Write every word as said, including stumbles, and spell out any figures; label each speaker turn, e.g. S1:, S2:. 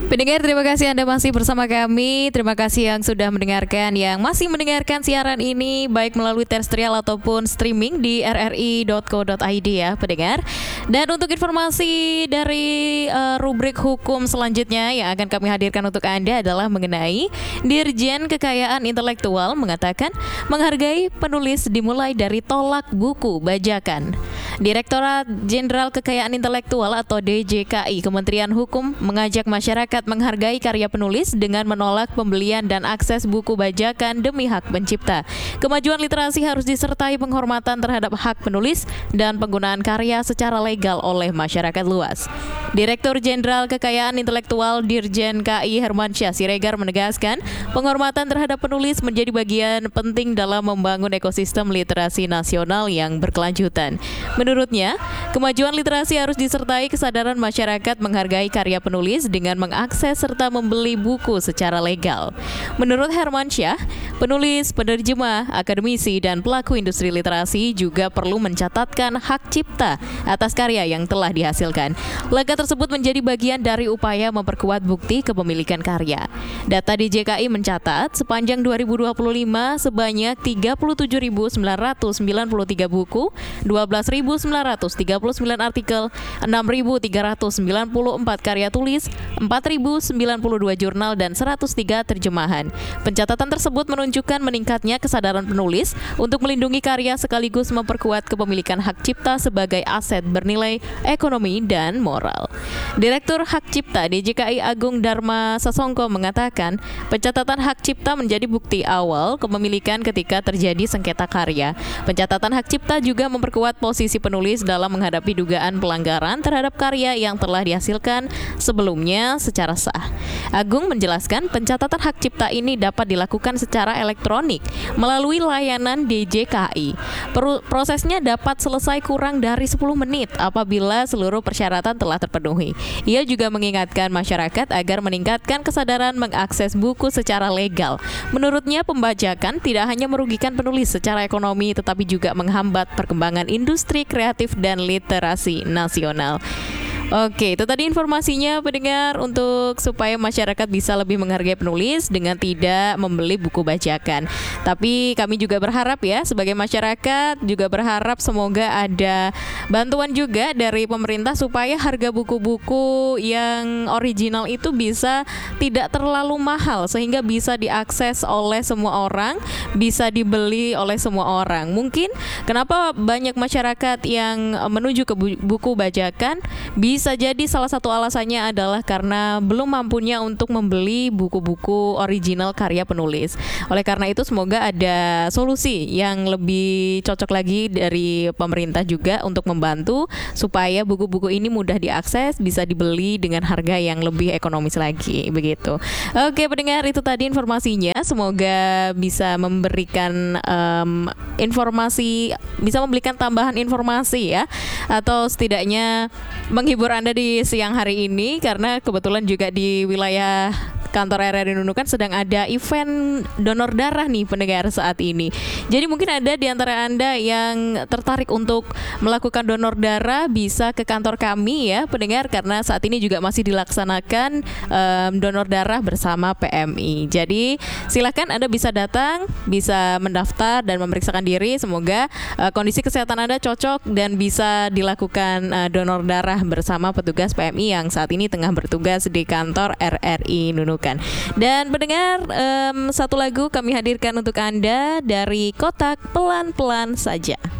S1: Pendengar, terima kasih Anda masih bersama kami. Terima kasih yang sudah mendengarkan, yang masih mendengarkan siaran ini baik melalui terrestrial ataupun streaming di r r i dot co dot i d ya, pendengar. Dan untuk informasi dari uh, rubrik hukum selanjutnya yang akan kami hadirkan untuk Anda adalah mengenai Dirjen Kekayaan Intelektual mengatakan menghargai penulis dimulai dari tolak buku bajakan. Direktorat Jenderal Kekayaan Intelektual atau D J K I Kementerian Hukum mengajak masyarakat menghargai karya penulis dengan menolak pembelian dan akses buku bajakan demi hak pencipta. Kemajuan literasi harus disertai penghormatan terhadap hak penulis dan penggunaan karya secara legal oleh masyarakat luas. Direktur Jenderal Kekayaan Intelektual Dirjen K I Hermansyah Siregar menegaskan penghormatan terhadap penulis menjadi bagian penting dalam membangun ekosistem literasi nasional yang berkelanjutan. Menurutnya, kemajuan literasi harus disertai kesadaran masyarakat menghargai karya penulis dengan mengakses serta membeli buku secara legal. Menurut Hermansyah, penulis, penerjemah, akademisi, dan pelaku industri literasi juga perlu mencatatkan hak cipta atas karya yang telah dihasilkan. Langkah tersebut menjadi bagian dari upaya memperkuat bukti kepemilikan karya. Data D J K I mencatat sepanjang dua ribu dua puluh lima sebanyak tiga puluh tujuh ribu sembilan ratus sembilan puluh tiga buku, dua belas ribu sembilan ratus tiga puluh sembilan artikel, enam ribu tiga ratus sembilan puluh empat karya tulis, empat ribu sembilan puluh dua jurnal, dan seratus tiga terjemahan. Pencatatan tersebut menunjukkan meningkatnya kesadaran penulis untuk melindungi karya sekaligus memperkuat kepemilikan hak cipta sebagai aset bernilai ekonomi dan moral. Direktur Hak Cipta D J K I Agung Dharma Sasongko mengatakan, pencatatan hak cipta menjadi bukti awal kepemilikan ketika terjadi sengketa karya. Pencatatan hak cipta juga memperkuat posisi penulis dalam menghadapi dugaan pelanggaran terhadap karya yang telah dihasilkan sebelumnya secara sah. Agung menjelaskan pencatatan hak cipta ini dapat dilakukan secara elektronik melalui layanan D J K I. Prosesnya dapat selesai kurang dari sepuluh menit apabila seluruh persyaratan telah terpenuhi. Ia juga mengingatkan masyarakat agar meningkatkan kesadaran mengakses buku secara legal. Menurutnya, pembajakan tidak hanya merugikan penulis secara ekonomi tetapi juga menghambat perkembangan industri kreatif dan literasi nasional. Oke, itu tadi informasinya pendengar untuk supaya masyarakat bisa lebih menghargai penulis dengan tidak membeli buku bajakan. Tapi kami juga berharap ya, sebagai masyarakat juga berharap semoga ada bantuan juga dari pemerintah supaya harga buku-buku yang original itu bisa tidak terlalu mahal sehingga bisa diakses oleh semua orang, bisa dibeli oleh semua orang. Mungkin kenapa banyak masyarakat yang menuju ke buku bajakan, bisa jadi salah satu alasannya adalah karena belum mampunya untuk membeli buku-buku original karya penulis. Oleh karena itu semoga ada solusi yang lebih cocok lagi dari pemerintah juga untuk membantu supaya buku-buku ini mudah diakses, bisa dibeli dengan harga yang lebih ekonomis lagi, begitu. Oke pendengar, itu tadi informasinya. Semoga bisa memberikan um, informasi, bisa memberikan tambahan informasi ya, atau setidaknya menghibur Anda di siang hari ini, karena kebetulan juga di wilayah kantor R R I Nunukan sedang ada event donor darah nih pendengar saat ini. Jadi mungkin ada di antara Anda yang tertarik untuk melakukan donor darah, bisa ke kantor kami ya pendengar, karena saat ini juga masih dilaksanakan um, donor darah bersama P M I. Jadi silakan Anda bisa datang, bisa mendaftar dan memeriksakan diri. Semoga uh, kondisi kesehatan Anda cocok dan bisa dilakukan uh, donor darah bersama petugas P M I yang saat ini tengah bertugas di kantor R R I Nunukan. Dan pendengar, um, satu lagu kami hadirkan untuk Anda dari Kotak Pelan-Pelan Saja.